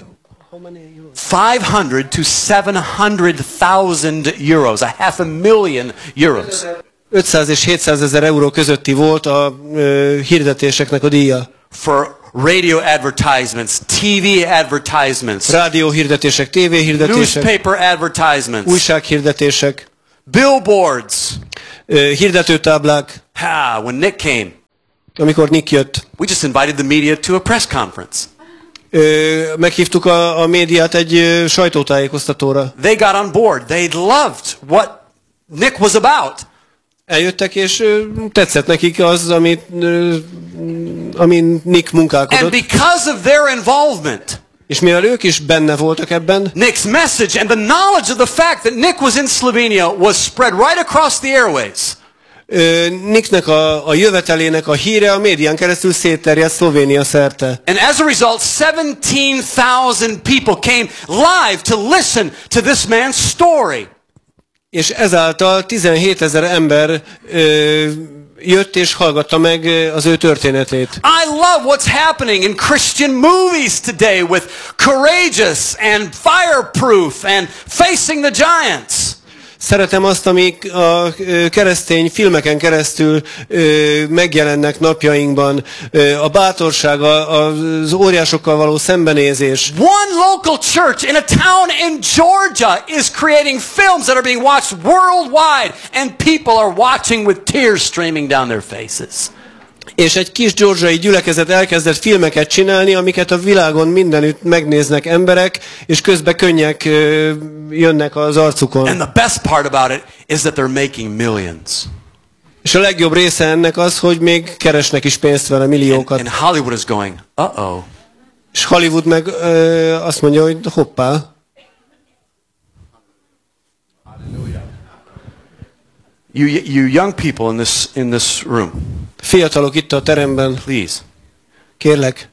five hundred to seven hundred thousand euros, a half a million euros. ötszáz és hétszázezer euró közötti volt a ö, hirdetéseknek a díja. For radio advertisements, T V advertisements, rádió hirdetések, tévé hirdetések, newspaper advertisements, újsághirdetések, billboards, ö, hirdetőtáblák. Ha, when Nick came, amikor Nick jött, we just invited the media to a press conference. Ö, meghívtuk a, a médiát egy ö, sajtótájékoztatóra. They got on board. They loved what Nick was about. Eljöttek, és ö, tetszett nekik az, amit, ö, amin Nick munkálkodott. And because of their involvement, és mivel ők is benne voltak ebben, Nick's message and the knowledge of the fact that Nick was in Slovenia was spread right across the airways. Nicknek a, a jövetelének a híre a médián keresztül szétterjedt Szlovénia szerte. And as a result, seventeen thousand people came live to listen to this man's story. És ezáltal tizenhétezer ember ö, jött és hallgatta meg az ő történetét. I love what's happening in Christian movies today with Courageous and Fireproof and Facing the Giants. Szeretem azt, amik a keresztény filmeken keresztül megjelennek napjainkban. A bátorság, az óriásokkal való szembenézés. One local church in a town in Georgia is creating films that are being watched worldwide, and people are watching with tears streaming down their faces. És egy kis georgiai gyülekezet elkezdett filmeket csinálni, amiket a világon mindenütt megnéznek emberek, és közben könnyek ö, jönnek az arcukon. And the best part about it is that they're making millions. És a legjobb része ennek az, hogy még keresnek is pénzt vele, milliókat. And, and Hollywood is going, uh-oh. És Hollywood meg ö, azt mondja, hogy hoppá. You, you young people in this, in this room. Fiatalok itt a teremben. Please. Kérlek.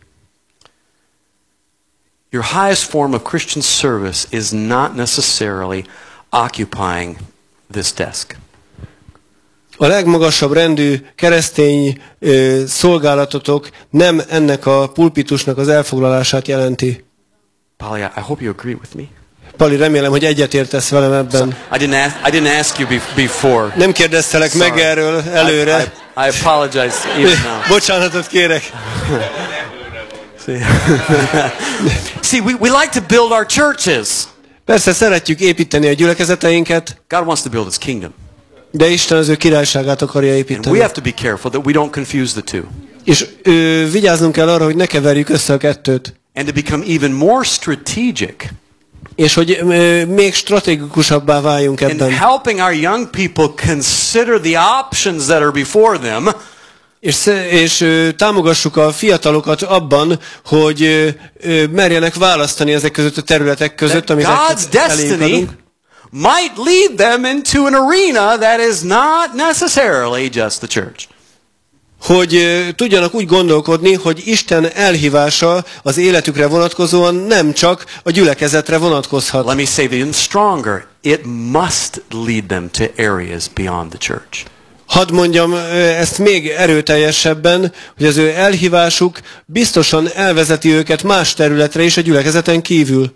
Your highest form of Christian service is not necessarily occupying this desk. A legmagasabb rendű keresztény ö, szolgálatotok nem ennek a pulpitusnak az elfoglalását jelenti. Polly, I hope you agree with me. Pali, remélem, hogy egyetértesz velem ebben. I didn't ask, I didn't ask you before. Nem kérdeztelek Sorry. meg erről előre. I, I, I apologize even now. Bocsánatot kérek. See, See we, we like to build our churches. Persze szeretjük építeni a gyülekezeteinket. God wants to build His kingdom. De Isten az ő királyságát akarja And építeni. we have to be careful that we don't confuse the two. És ö, vigyáznunk kell arra, hogy ne keverjük össze a kettőt. And to become even more strategic. És hogy ö, még stratégikusabbá váljunk ebben. In helping our young people consider the options that are before them. És, és ö, támogassuk a fiatalokat abban, hogy ö, ö, merjenek választani ezek között a területek között, amit eléjük adunk. Might lead them into an arena that is not necessarily just the church. Hogy uh, tudjanak úgy gondolkodni, hogy Isten elhívása az életükre vonatkozóan nem csak a gyülekezetre vonatkozhat. Let me say even stronger. It must lead them to areas beyond the church. Hadd mondjam uh, ezt még erőteljesebben, hogy az ő elhívásuk biztosan elvezeti őket más területre is a gyülekezeten kívül.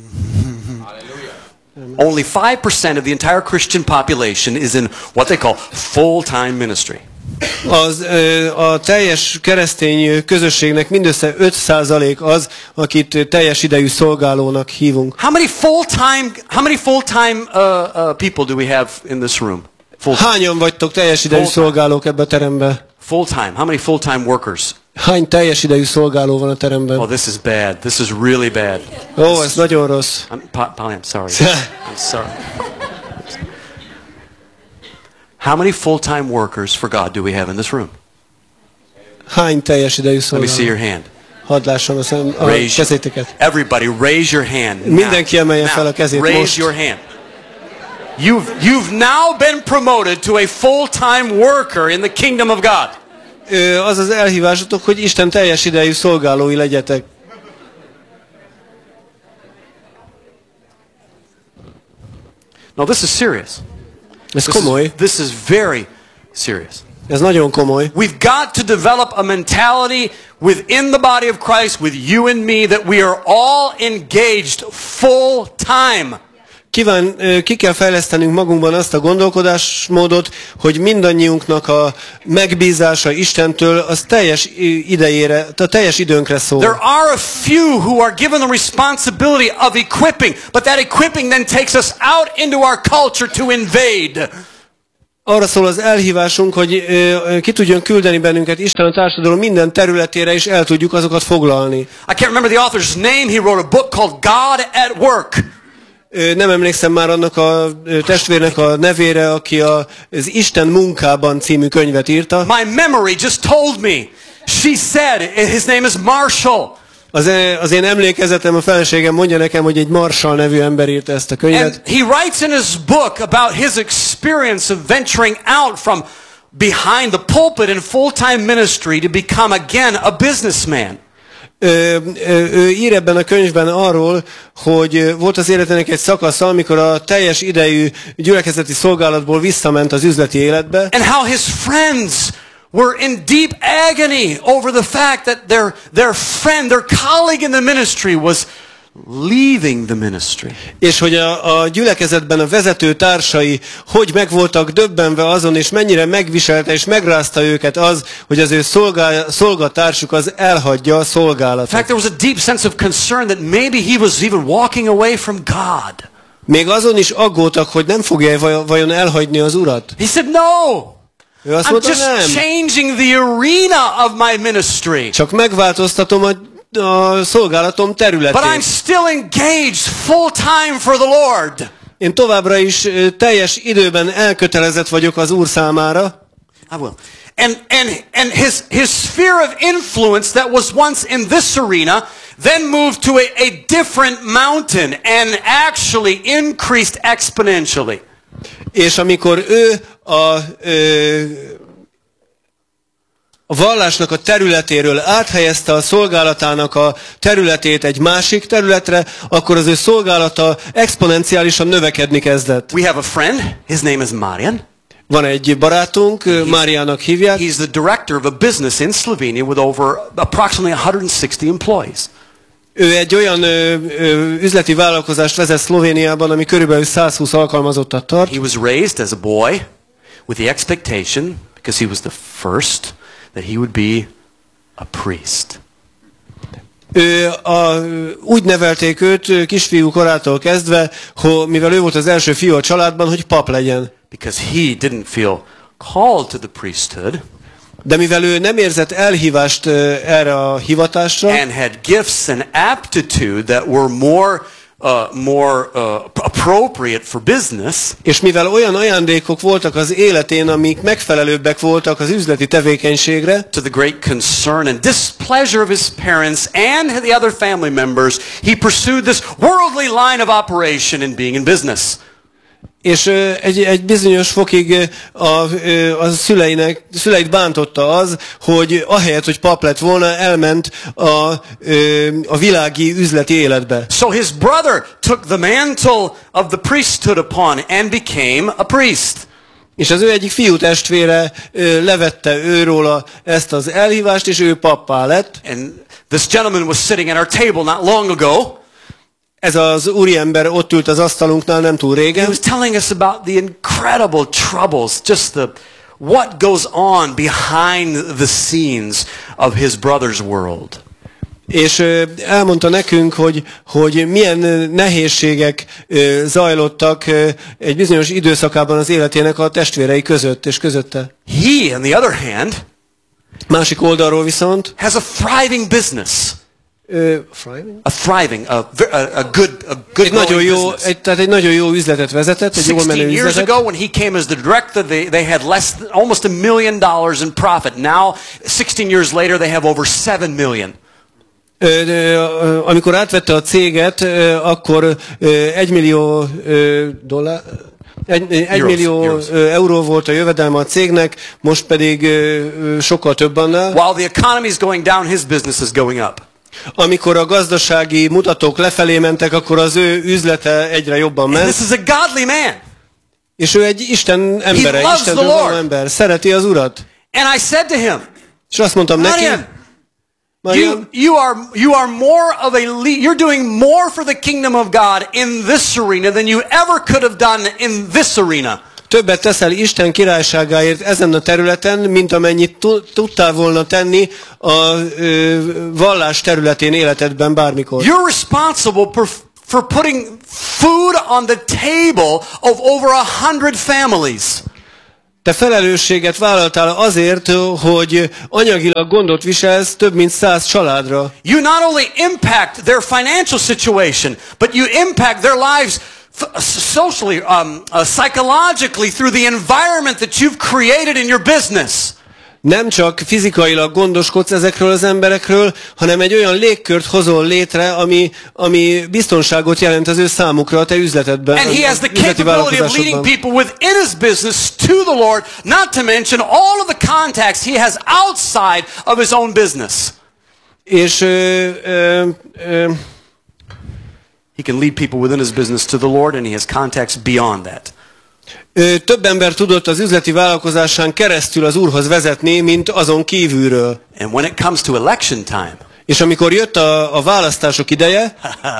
Only five percent of the entire Christian population is in what they call full-time ministry. Az, a teljes keresztény közösségnek mindössze öt százalék az, akit teljes idejű szolgálónak hívunk. How many full-time how many full-time uh, uh, people do we have in this room? Hányan vagytok teljes idejű szolgálók ebbe a terembe? Full-time. How many full-time workers? Hány teljes idejű szolgáló van a teremben? Oh, this is bad. This is really bad. Ó, oh, ez nagyon rossz. I'm, Polly, I'm sorry. I'm sorry. How many full-time workers for God do we have in this room? Hány teljes idejű szolgáló? Let me see your hand. Hadd lássam a, szem, a raise, kezéteket. Everybody raise your hand. Mindenki emelje now, fel a kezét raise most. your hand. You've, you've now been promoted to a full-time worker in the kingdom of God. Az az elhívásatok, hogy Isten teljes idejű szolgálói legyetek. No, this is serious. Ez This komoly. is, this is very serious. Ez nagyon komoly. We've got to develop a mentality within the body of Christ, with you and me, that we are all engaged full time. Kíván, ki kell fejlesztenünk magunkban azt a gondolkodásmódot, hogy mindannyiunknak a megbízása Istentől az teljes idejére, a teljes időnkre szól. There are a few who are given the responsibility of equipping, but that equipping then takes us out into our culture to invade. Arra szól az elhívásunk, hogy ki tudjon küldeni bennünket Isten a társadalom minden területére, és el tudjuk azokat foglalni. I can't remember the author's name. He wrote a book called God at Work. Nem emlékszem már annak a testvérnek a nevére, aki a, az Isten munkában című könyvet írta. My memory just told me. She said, his name is Marshall. Az, az én emlékezetem, a feleségem mondja nekem, hogy egy Marshall nevű ember írta ezt a könyvet. And he writes in his book about his experience of venturing out from behind the pulpit in full-time ministry to become again a businessman. Ő, ő ír ebben a könyvben arról, hogy volt az életének egy szakasza, amikor a teljes idejű gyülekezeti szolgálatból visszament az üzleti életbe. And how his friends were in deep agony over the fact that their, their friend, their colleague in the ministry was leaving the ministry. És hogy a, a gyülekezetben a vezető társai hogy meg voltak döbbenve azon, és mennyire megviselte és megrázta őket az, hogy az ő szolgál, szolgatársuk az elhagyja a szolgálatot. In fact, there was a deep sense of concern that maybe he was even walking away from God. Még azon is aggódtak, hogy nem fogja vajon elhagyni az Urat. He said, no! Ő azt I'm mondta, just nem. changing the arena of my ministry. Csak megváltoztatom a a szolgálatom területét. But I'm still engaged full time for the Lord. Én továbbra is teljes időben elkötelezett vagyok az Úr számára. I will. And and and his his sphere of influence that was once in this arena then moved to a, a different mountain and actually increased exponentially. És amikor ő a ö, a vallásnak a területéről áthelyezte a szolgálatának a területét egy másik területre, akkor az ő szolgálata exponenciálisan növekedni kezdett. We have a friend, his name is Marian. Van egy barátunk, Máriának hívják. He's the director of a business in Slovenia with over approximately one hundred sixty employees. Ő egy olyan ö, ö, üzleti vállalkozást vezet Szlovéniában, ami körülbelül száz húsz alkalmazottat tart. He was raised as a boy with the expectation, because he was the first, that he would be a priest. Ő a, úgy nevelték őt kisfiú korától kezdve, hogy mivel ő volt az első fiú a családban, hogy pap legyen. Because he didn't feel called to the priesthood. De mivel ő nem érzett elhívást erre a hivatásra, and had gifts and aptitude that were more uh, more uh, appropriate for business, és mivel olyan ajándékok voltak az életén, amik megfelelőbbek voltak az üzleti tevékenységre, to the great concern and displeasure of his parents and the other family members, he pursued this worldly line of operation in being in business. És egy, egy bizonyos fokig a, a szüleinek, szüleit bántotta az, hogy ahelyett, hogy pap lett volna, elment a, a világi üzleti életbe. So his brother took the mantle of the priesthood upon and became a priest. És az ő egyik fiú testvére levette őróla ezt az elhívást, és ő pappá lett. And this gentleman was sitting at our table not long ago. Ez az úriember ott ült az asztalunknál nem túl régen. He was telling us about the incredible troubles, just the what goes on behind the scenes of his brother's world. És elmondta nekünk, hogy, hogy milyen nehézségek zajlottak egy bizonyos időszakában az életének a testvérei között és közötte. He, on the other hand, másik oldalról viszont has a thriving business. Uh, thriving? A thriving, a, a, a good, a good egy nagyon jó, egy, tehát egy nagyon jó üzletet vezetett, egy jól menő years üzletet. ago when he came as the director, they, they had less than, almost a million dollars in profit. Now, sixteen years later, they have over seven million. Amikor átvette a céget, akkor egy millió dollár, egy, egy millió euros. euró volt a jövedelme a cégnek, most pedig sokkal több annál. While the economy is going down, his business is going up. Amikor a gazdasági mutatók lefelé mentek, akkor az ő üzlete egyre jobban ment. And this is a godly man. És ő egy Isten embere, Istentől való ember. Szereti az Urat. And I said to him, és azt mondtam neki, You, you are you are more of a lead, you're doing more for the kingdom of God in this arena than you ever could have done in this arena. Többet teszel Isten királyságáért ezen a területen, mint amennyit tudtál volna tenni a ö, vallás területén életedben bármikor. You're responsible for, for putting food on the table of over a hundred families. Te felelősséget vállaltál azért, hogy anyagilag gondot viselsz több mint száz családra. You not only impact their financial situation, but you impact their lives socially, um, uh, psychologically through the environment that you've created in your business. Nem csak fizikailag gondoskodsz ezekről az emberekről, hanem egy olyan légkört hozol létre, ami, ami biztonságot jelent az ő számukra a te üzletedben. And he has the capability of leading people within his business to the Lord, not to mention all of the contacts he has outside of his own business. És ö, ö, ö, he can lead people within his business to the Lord, and he has contacts beyond that. Több ember tudott az üzleti vállalkozásán keresztül az Úrhoz vezetni, mint azon kívülről. And when it comes to election time, és amikor jött a, a választások ideje,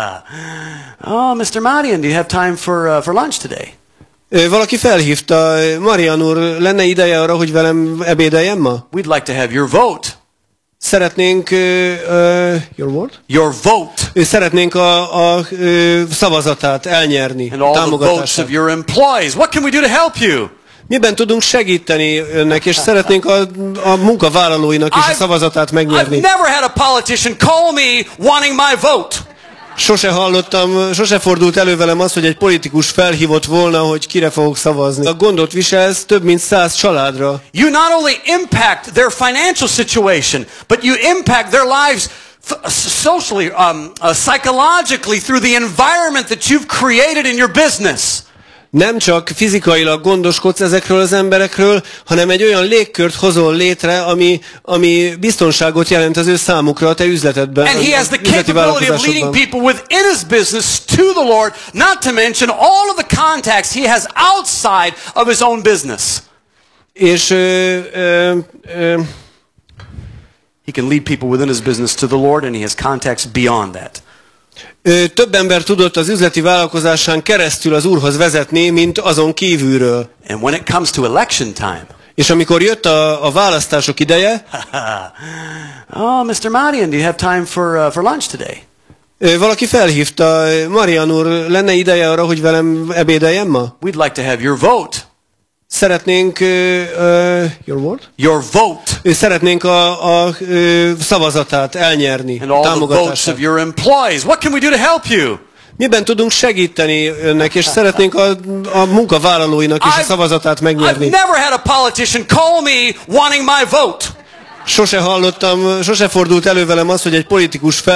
oh, mister Marian, do you have time for uh, for lunch today? Valaki felhívta, Marian úr, lenne ideje arra, hogy velem ebédeljen ma? We'd like to have your vote. Szeretnénk uh, your what? Your vote. Szeretnénk a, a szavazatát elnyerni, and all the votes of your employees. What can we do to help you? Miben tudunk segíteni önnek, és szeretnénk a, a munkavállalóinak is a szavazatát megnyerni. I've never had a politician call me wanting my vote. Sose hallottam, sose fordult elő velem az, hogy egy politikus felhívott volna, hogy kire fogok szavazni. A gondot viselsz több mint száz családra. You not only impact their financial situation, but you impact their lives socially, um, uh, psychologically through the environment that you've created in your business. Nem csak fizikailag gondoskodsz ezekről az emberekről, hanem egy olyan légkört hozol létre, ami, ami biztonságot jelent az ő számukra a te üzletedben. And he has the capability of leading people within his business to the Lord, not to mention all of the contacts he has outside of his own business. És ö, ö, ö, he can lead people within his business to the Lord, and he has contacts beyond that. Több ember tudott az üzleti vállalkozásán keresztül az Úrhoz vezetni, mint azon kívülről. And when it comes to election time, és amikor jött a, a választások ideje, oh, mister Marian, do you have time for uh, for lunch today? Valaki felhívta, Marian úr, lenne ideje arra, hogy velem ebédeljen ma? We'd like to have your vote. Szeretnénk uh, your what? Your vote. Szeretnénk a, a szavazatát elnyerni, and all the votes of your employees. What can we do to help you? Miben tudunk segíteni önnek, és szeretnénk a, a munkavállalóinak is a szavazatát megnyerni. I've never had a politician call me wanting my vote. Sose hallottam, sose fordult elő velem az, hogy egy politikus fel